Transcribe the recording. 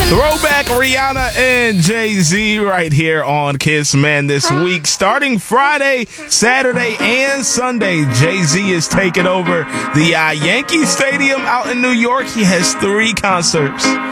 Throwback Rihanna and Jay-Z right here on Kiss Man this week. Starting Friday, Saturday, and Sunday, Jay-Z is taking over the Yankee Stadium out in New York. He has 3 concerts.